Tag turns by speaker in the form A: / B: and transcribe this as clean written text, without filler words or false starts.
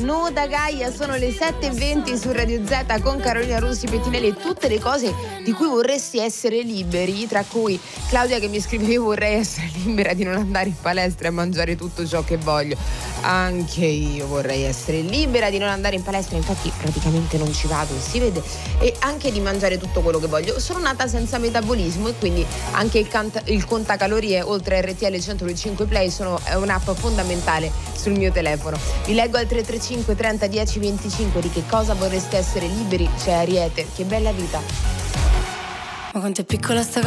A: Nuda Gaia, sono le 7:20 su Radio Z con Carolina Rossi Pettinelli e tutte le cose di cui vorresti essere liberi, tra cui Claudia che mi scrive: io vorrei essere libera di non andare in palestra e mangiare tutto ciò che voglio. Anche io vorrei essere libera di non andare in palestra, infatti praticamente non ci vado, si vede, e anche di mangiare tutto quello che voglio. Sono nata senza metabolismo e quindi anche il contacalorie oltre a RTL 105 Play è un'app fondamentale sul mio telefono. Vi leggo al 335 30 10 25 di che cosa vorreste essere liberi. C'è Ariete, che bella vita.
B: Ma quanto è piccola sta